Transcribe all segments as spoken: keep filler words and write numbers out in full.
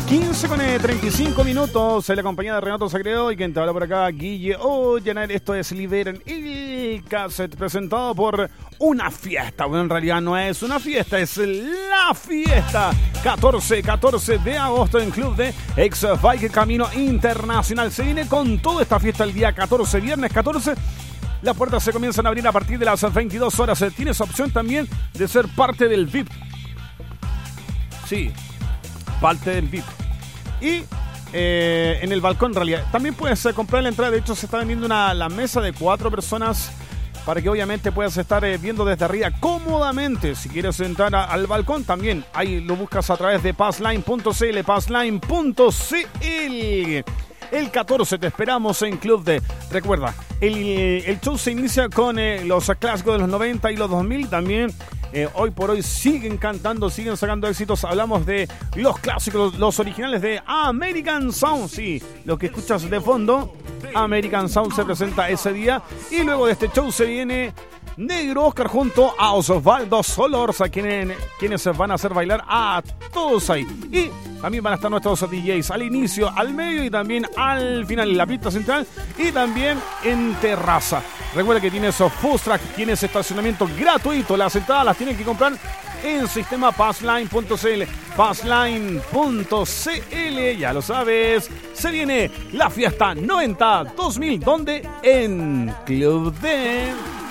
quince con treinta y cinco minutos en la compañía de Renato Sagredo y quien te habla por acá, Guille Ollaner. Esto es Liberen el Cassette, presentado por Una Fiesta. Bueno, en realidad no es una fiesta, es la fiesta. catorce, catorce de agosto en Club de Ex Bike Camino Internacional. Se viene con toda esta fiesta el día catorce, viernes catorce. Las puertas se comienzan a abrir a partir de las veintidós horas. Tienes opción también de ser parte del V I P. Sí, parte del V I P. Y eh, en el balcón, en realidad, también puedes eh, comprar la entrada. De hecho, se está vendiendo una, la mesa de cuatro personas para que obviamente puedas estar eh, viendo desde arriba cómodamente. Si quieres entrar a, al balcón, también ahí lo buscas a través de passline punto c l, passline punto c l. El catorce te esperamos en Club D. Recuerda, el, el show se inicia con eh, los clásicos de los noventa y los dos mil. También eh, hoy por hoy siguen cantando, siguen sacando éxitos. Hablamos de los clásicos, los originales de American Sound. Sí, lo que escuchas de fondo, American Sound se presenta ese día. Y luego de este show se viene Negro Oscar junto a Osvaldo Solorza, quienes, quienes van a hacer bailar a todos ahí. Y también van a estar nuestros D Js al inicio, al medio y también al final, en la pista central y también en terraza. Recuerda que tienes food truck, tienes estacionamiento gratuito. Las entradas las tienen que comprar en sistema passline punto c l. passline punto c l, ya lo sabes. Se viene la fiesta noventa dos mil, donde en Club D.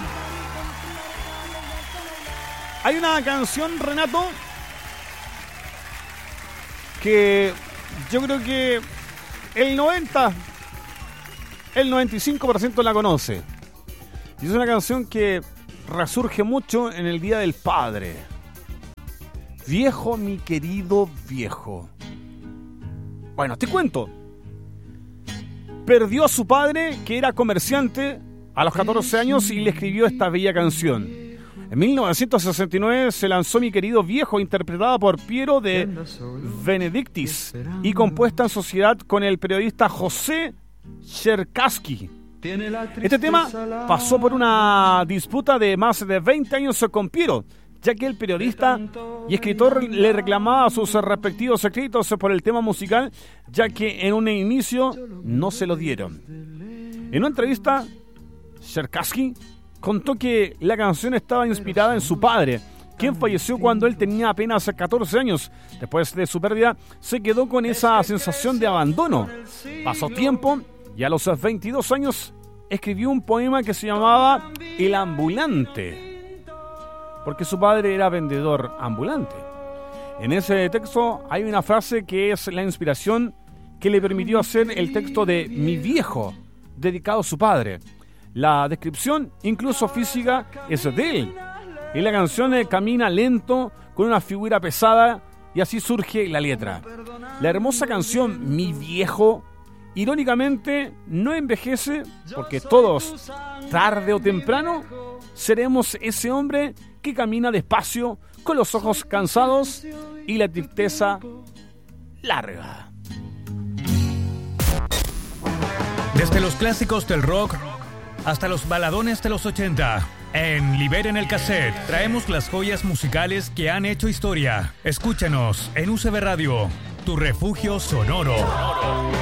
Hay una canción, Renato, que yo creo que el noventa, el noventa y cinco por ciento la conoce. Y es una canción que resurge mucho en el Día del Padre. Viejo, mi querido viejo. Bueno, te cuento. Perdió a su padre, que era comerciante, a los catorce años y le escribió esta bella canción. En mil novecientos sesenta y nueve se lanzó Mi querido viejo, interpretada por Piero de Benedictis y compuesta en sociedad con el periodista José Cherkassky. Este tema pasó por una disputa de más de veinte años con Piero, ya que el periodista y escritor le reclamaba sus respectivos créditos por el tema musical, ya que en un inicio no se lo dieron. En una entrevista, Cherkassky contó que la canción estaba inspirada en su padre, quien falleció cuando él tenía apenas catorce años. Después de su pérdida, se quedó con esa sensación de abandono. Pasó tiempo y a los veintidós años escribió un poema que se llamaba El ambulante, porque su padre era vendedor ambulante. En ese texto hay una frase que es la inspiración que le permitió hacer el texto de Mi viejo, dedicado a su padre. La descripción, incluso física, es de él. Y la canción camina lento, con una figura pesada, y así surge la letra. La hermosa canción Mi viejo, irónicamente, no envejece, porque todos, tarde o temprano, seremos ese hombre que camina despacio, con los ojos cansados y la tristeza larga. Desde los clásicos del rock hasta los baladones de los ochenta. En Liberen el Cassette traemos las joyas musicales que han hecho historia. Escúchanos en U C B Radio, tu refugio sonoro.